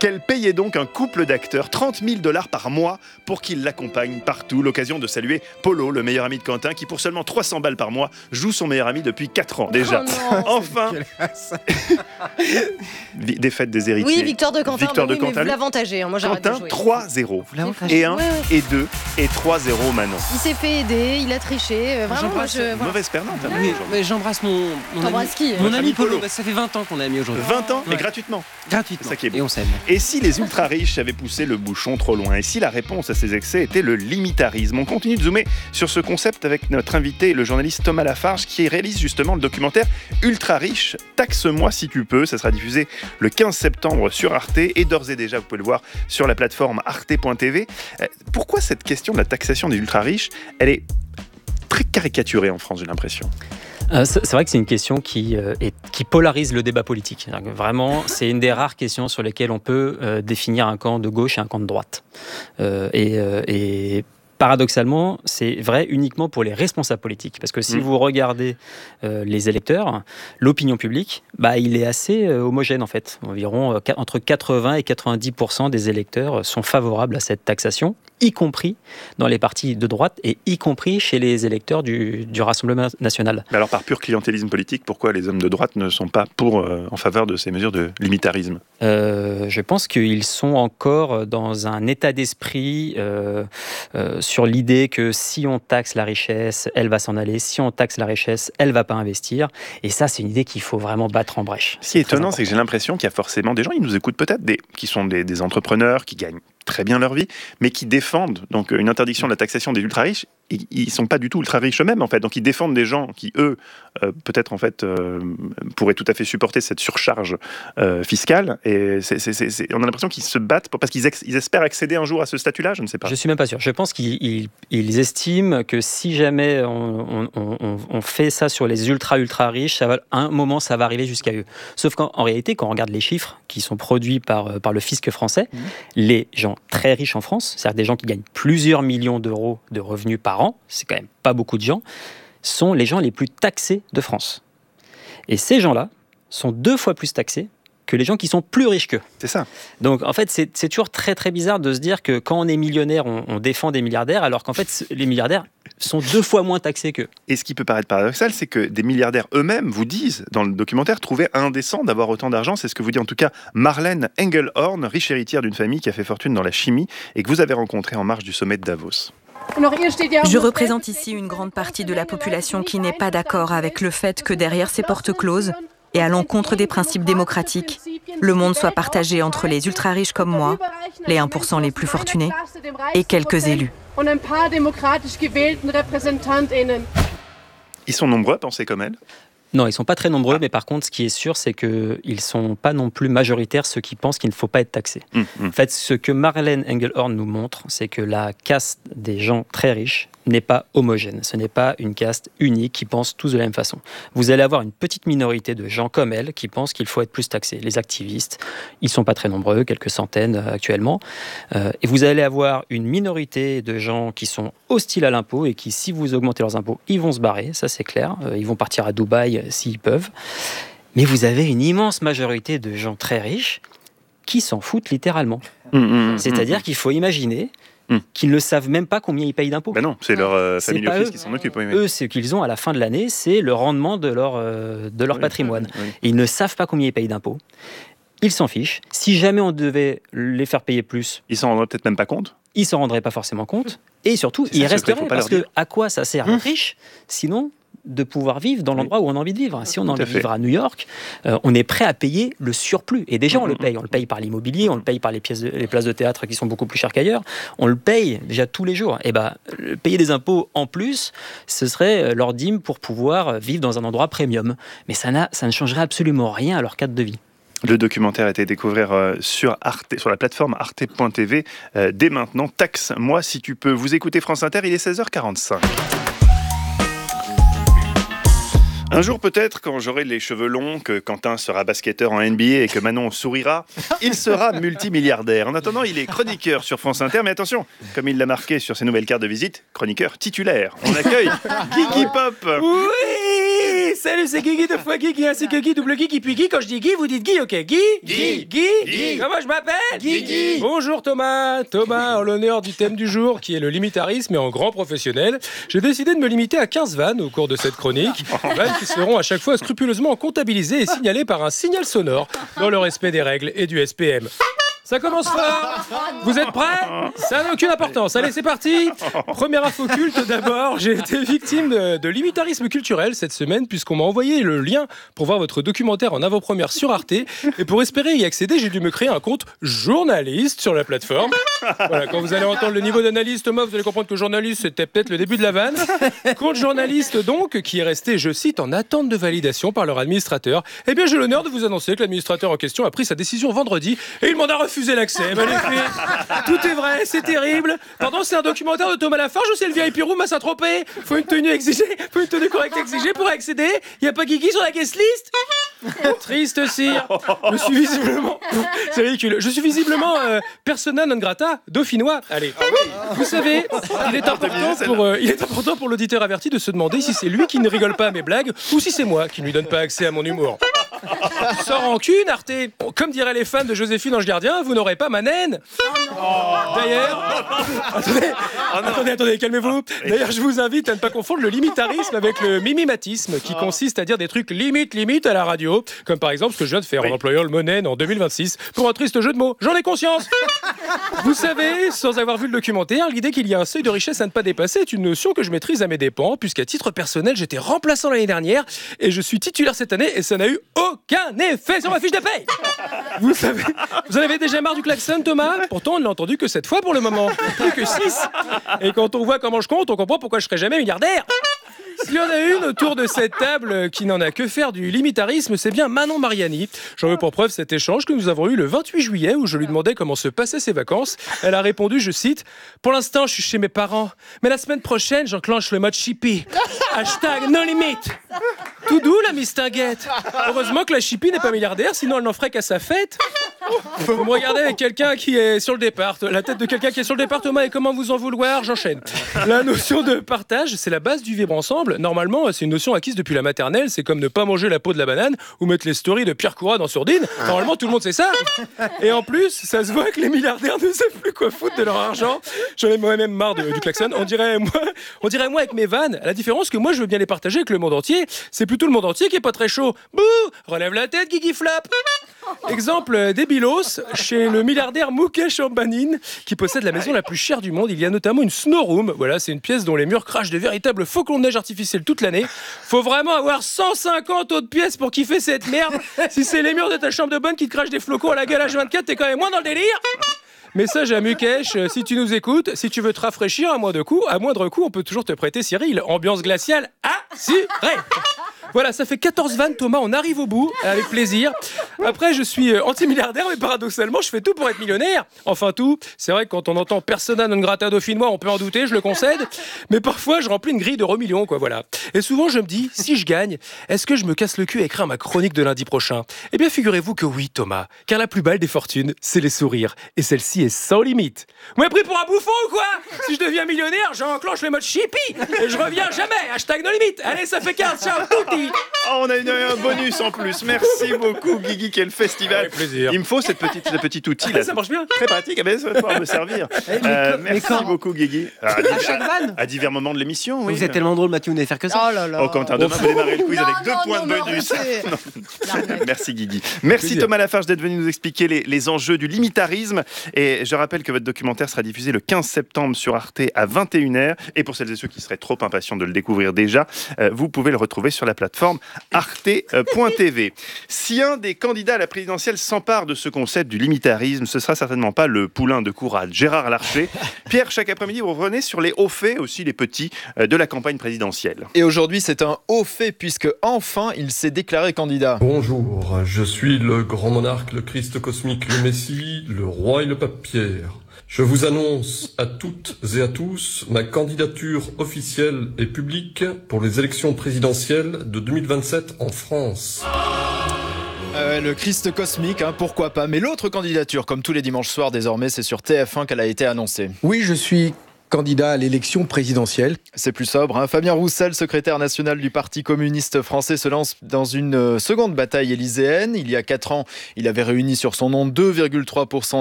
qu'elle payait donc un couple d'acteurs 30 000 $ par mois pour qu'ils l'accompagnent partout. L'occasion de saluer Polo, le meilleur ami de Quentin, qui pour seulement 300 balles par mois joue son meilleur ami depuis 4 ans déjà. Oh non, enfin, défaite des héritiers. oui, victoire de Quentin. Victoire de mais Quentin. vous l'avantagez. Moi, j'arrête Quentin, de jouer. 3-0. l'avantagez. Et 1, Ouais. et 2, et 3-0 Manon. Il s'est fait aider, il a triché. Vraiment, moi, voilà. Mauvaise perdante. Hein, Oui, mais j'embrasse mon T'embrasses qui mon ami Polo. Polo. Bah, ça fait 20 ans qu'on est amis aujourd'hui. 20 ans, mais Ouais. gratuitement. Gratuitement. C'est ça qui est beau. Et on s'aime. Et si les ultra-riches avaient poussé le bouchon trop loin? Et si la réponse à ces excès était le limitarisme? On continue de zoomer sur ce concept avec notre invité, le journaliste Thomas Lafarge, qui réalise justement le documentaire Ultra-riche, taxe-moi si tu peux. Ça sera diffusé le 15 septembre sur Arte. Et d'ores et déjà, vous pouvez le voir sur la plateforme arte.tv. Pourquoi cette question de la taxation des ultra-riches, elle est très caricaturée en France, j'ai l'impression? C'est vrai que c'est une question qui polarise le débat politique. Vraiment, c'est une des rares questions sur lesquelles on peut définir un camp de gauche et un camp de droite. Et paradoxalement, c'est vrai uniquement pour les responsables politiques. Parce que si vous regardez les électeurs, l'opinion publique, il est assez homogène en fait. Environ entre 80 et 90% des électeurs sont favorables à cette taxation, y compris dans les partis de droite et y compris chez les électeurs du Rassemblement national. Mais alors, par pur clientélisme politique, pourquoi les hommes de droite ne sont pas en faveur de ces mesures de limitarisme? Je pense qu'ils sont encore dans un état d'esprit sur l'idée que si on taxe la richesse, elle va s'en aller. Si on taxe la richesse, elle va pas investir. Et ça, c'est une idée qu'il faut vraiment battre en brèche. Ce qui est étonnant, c'est que j'ai l'impression qu'il y a forcément des gens, ils nous écoutent peut-être, qui sont des entrepreneurs, qui gagnent très bien leur vie, mais qui défendent donc une interdiction de la taxation des ultra-riches. Ils ne sont pas du tout ultra-riches eux-mêmes, en fait. Donc, ils défendent des gens qui, eux, peut-être, en fait, pourraient tout à fait supporter cette surcharge fiscale. Et on a l'impression qu'ils se battent parce qu'ils espèrent accéder un jour à ce statut-là, je ne sais pas. Je ne suis même pas sûr. Je pense qu'ils estiment que si jamais on fait ça sur les ultra-riches, à un moment, ça va arriver jusqu'à eux. Sauf qu'en réalité, quand on regarde les chiffres qui sont produits par le fisc français, les gens très riches en France, c'est-à-dire des gens qui gagnent plusieurs millions d'euros de revenus par an, c'est quand même pas beaucoup de gens, sont les gens les plus taxés de France. Et ces gens-là sont 2 fois plus taxés que les gens qui sont plus riches qu'eux. C'est ça. Donc en fait, c'est toujours très très bizarre de se dire que quand on est millionnaire, on défend des milliardaires, alors qu'en fait, les milliardaires sont 2 fois moins taxés qu'eux. Et ce qui peut paraître paradoxal, c'est que des milliardaires eux-mêmes vous disent, dans le documentaire, trouver indécent d'avoir autant d'argent. C'est ce que vous dit en tout cas Marlène Engelhorn, riche héritière d'une famille qui a fait fortune dans la chimie et que vous avez rencontrée en marge du sommet de Davos. Je représente ici une grande partie de la population qui n'est pas d'accord avec le fait que derrière ces portes closes et à l'encontre des principes démocratiques, le monde soit partagé entre les ultra-riches comme moi, les 1% les plus fortunés, et quelques élus. Ils sont nombreux à penser comme elle? Non, ils ne sont pas très nombreux, mais par contre, ce qui est sûr, c'est qu'ils ne sont pas non plus majoritaires, ceux qui pensent qu'il ne faut pas être taxé. En fait, ce que Marlène Engelhorn nous montre, c'est que la caste des gens très riches n'est pas homogène. Ce n'est pas une caste unique qui pense tous de la même façon. Vous allez avoir une petite minorité de gens comme elle qui pensent qu'il faut être plus taxé. Les activistes, ils ne sont pas très nombreux, quelques centaines actuellement. Et vous allez avoir une minorité de gens qui sont hostiles à l'impôt et qui, si vous augmentez leurs impôts, ils vont se barrer, ça c'est clair. Ils vont partir à Dubaï s'ils peuvent. Mais vous avez une immense majorité de gens très riches qui s'en foutent littéralement. C'est-à-dire qu'il faut imaginer qu'ils ne savent même pas combien ils payent d'impôts. Ben non, c'est leur famille pas office eux. qui s'en occupe. Oui, Eux, ce qu'ils ont à la fin de l'année, c'est le rendement de leur patrimoine. Oui. Ils ne savent pas combien ils payent d'impôts. Ils s'en fichent. Si jamais on devait les faire payer plus, Ils s'en rendraient peut-être même pas compte. ils ne s'en rendraient pas forcément compte. Et surtout, C'est ils ça, ce resteraient. qu'il faut pas Parce leur que dire. à quoi ça sert d'être riche, sinon de pouvoir vivre dans l'endroit où on a envie de vivre. Si on a envie de fait. vivre à New York, on est prêt à payer le surplus. Et déjà, on le paye. On le paye par l'immobilier, on le paye par les places de théâtre qui sont beaucoup plus chères qu'ailleurs. On le paye déjà tous les jours. Et payer des impôts en plus, ce serait leur dîme pour pouvoir vivre dans un endroit premium. Mais ça ne changerait absolument rien à leur cadre de vie. Le documentaire a été découvert sur Arte, sur la plateforme arte.tv dès maintenant. Taxe-moi si tu peux. Vous écoutez France Inter, il est 16h45. Un jour peut-être, quand j'aurai les cheveux longs, que Quentin sera basketteur en NBA et que Manon sourira, il sera multimilliardaire. En attendant, il est chroniqueur sur France Inter, mais attention, comme il l'a marqué sur ses nouvelles cartes de visite, chroniqueur titulaire. On accueille Guigui Pop. Oui, salut, c'est Guigui deux fois Guigui, ainsi que Guy, double Guy, qui puis Guy. Quand je dis Guy, vous dites Guy, ok? Guy. Comment je m'appelle? Guigui. Bonjour Thomas. Thomas, en l'honneur du thème du jour, qui est le limitarisme et en grand professionnel, j'ai décidé de me limiter à 15 vannes au cours de cette chronique. Vannes qui seront à chaque fois scrupuleusement comptabilisées et signalées par un signal sonore dans le respect des règles et du SPM. Ça commence fort. Vous êtes prêts? Ça n'a aucune importance. Allez, c'est parti. Première info culte d'abord. J'ai été victime de limitarisme culturel cette semaine puisqu'on m'a envoyé le lien pour voir votre documentaire en avant-première sur Arte. Et pour espérer y accéder, j'ai dû me créer un compte journaliste sur la plateforme. Voilà, quand vous allez entendre le niveau d'analyse, Thomas, vous allez comprendre que journaliste, c'était peut-être le début de la vanne. Compte journaliste donc, qui est resté, je cite, en attente de validation par leur administrateur. Eh bien, j'ai l'honneur de vous annoncer que l'administrateur en question a pris sa décision vendredi et il m'en a refusé l'accès. Ben, les filles, tout est vrai, c'est terrible. Pardon, c'est un documentaire de Thomas Lafarge ou c'est le VIP room à Saint-Tropez? Faut une tenue correcte exigée pour accéder. Y a pas Guigui sur la guest list? Triste sire. Je suis visiblement... C'est ridicule. Je suis visiblement persona non grata dauphinois. Allez. Vous savez, il est important pour l'auditeur averti de se demander si c'est lui qui ne rigole pas à mes blagues ou si c'est moi qui ne lui donne pas accès à mon humour. Sans rancune, Arte. Comme diraient les fans de Joséphine Ange Gardien, vous n'aurez pas ma naine. D'ailleurs... Attendez, calmez-vous. D'ailleurs, je vous invite à ne pas confondre le limitarisme avec le mimimatisme, qui consiste à dire des trucs limite à la radio, comme par exemple ce que je viens de faire en employant le mot naine en 2026 pour un triste jeu de mots. J'en ai conscience. Vous savez, sans avoir vu le documentaire, l'idée qu'il y a un seuil de richesse à ne pas dépasser est une notion que je maîtrise à mes dépens, puisqu'à titre personnel, j'étais remplaçant l'année dernière et je suis titulaire cette année et ça n'a eu aucun effet sur ma fiche de paye. Vous savez, vous en avez déjà marre du klaxon, Thomas? Pourtant, on ne l'a entendu que 7 fois pour le moment, plus que 6. Et quand on voit comment je compte, on comprend pourquoi je serai jamais milliardaire. S'il y en a une autour de cette table qui n'en a que faire du limitarisme, c'est bien Manon Mariani. J'en veux pour preuve cet échange que nous avons eu le 28 juillet où je lui demandais comment se passaient ses vacances. Elle a répondu, je cite, « Pour l'instant, je suis chez mes parents, mais la semaine prochaine, j'enclenche le mode chippie. Hashtag no limit. » Tout doux, la mistinguette. Heureusement que la chippie n'est pas milliardaire, sinon elle n'en ferait qu'à sa fête. Vous me regardez avec quelqu'un qui est sur le départ. La tête de quelqu'un qui est sur le départ, Thomas, et comment vous en vouloir? J'enchaîne. La notion de partage, c'est la base du vivre ensemble. Normalement, c'est une notion acquise depuis la maternelle. C'est comme ne pas manger la peau de la banane ou mettre les stories de Pierre Coura dans Sourdine. Normalement, tout le monde sait ça. Et en plus, ça se voit que les milliardaires ne savent plus quoi foutre de leur argent. J'en ai moi-même marre du klaxon. On dirait moi avec mes vannes. La différence que moi, je veux bien les partager avec le monde entier. C'est plutôt le monde entier qui est pas très chaud. Bouh! Relève la tête, Guigui Flap. Exemple débilos, chez le milliardaire Mukesh Ambani, qui possède la maison la plus chère du monde, il y a notamment une snow room. Voilà, c'est une pièce dont les murs crachent de véritables flocons de neige artificiels toute l'année. Faut vraiment avoir 150 autres pièces pour kiffer cette merde. Si c'est les murs de ta chambre de bonne qui te crachent des flocons à la gueule H24, t'es quand même moins dans le délire. Message à Mukesh, si tu nous écoutes, si tu veux te rafraîchir à moindre coût, on peut toujours te prêter Cyril. Ambiance glaciale assurée. Voilà, ça fait 14 vannes, Thomas, on arrive au bout, avec plaisir. Après, je suis anti-milliardaire, mais paradoxalement, je fais tout pour être millionnaire. Enfin tout, c'est vrai que quand on entend persona non grata dauphinois, on peut en douter, je le concède. Mais parfois, je remplis une grille d'euros millions, quoi, voilà. Et souvent, je me dis, si je gagne, est-ce que je me casse le cul à écrire ma chronique de lundi prochain? Eh bien, figurez-vous que oui, Thomas, car la plus belle des fortunes, c'est les sourires. Et celle-ci est sans limite. Vous m'avez pris pour un bouffon ou quoi? Si je deviens millionnaire, j'enclenche le mode chippie et je reviens jamais. Hashtag no limite. Allez, ça fait 15, ciao, touti. Oh, on a un bonus en plus. Merci beaucoup, Guigui, quel festival. Avec plaisir. Il me faut ce petit outil là. Ça marche bien. Très pratique, ça va pouvoir me servir. Merci beaucoup, Guigui. À divers moments de l'émission, oui. Vous êtes tellement drôle, Mathieu, vous n'allez faire que ça. Oh là là. Oh, Quentin, demain, vous démarrez le quiz avec 2 points de bonus. Merci, Guigui. Merci, Thomas Lafarge, d'être venu nous expliquer les enjeux du limitarisme. Et je rappelle que votre documentaire sera diffusé le 15 septembre sur Arte à 21h. Et pour celles et ceux qui seraient trop impatients de le découvrir déjà, vous pouvez le retrouver sur la plateforme arte.tv. Si un des candidats à la présidentielle s'empare de ce concept du limitarisme, ce sera certainement pas le poulain de Courade, Gérard Larcher. Pierre, chaque après-midi, vous revenez sur les hauts faits, aussi les petits, de la campagne présidentielle. Et aujourd'hui, c'est un haut fait, puisque enfin, il s'est déclaré candidat. Bonjour, je suis le grand monarque, le Christ cosmique, le Messie, le roi et le pape Pierre. Je vous annonce à toutes et à tous ma candidature officielle et publique pour les élections présidentielles de 2027 en France. Le Christ cosmique, pourquoi pas. Mais l'autre candidature, comme tous les dimanches soirs désormais, c'est sur TF1 qu'elle a été annoncée. Oui, je suis candidat à l'élection présidentielle. C'est plus sobre, hein. Fabien Roussel, secrétaire national du Parti communiste français, se lance dans une seconde bataille élyséenne. Il y a 4 ans, il avait réuni sur son nom 2,3%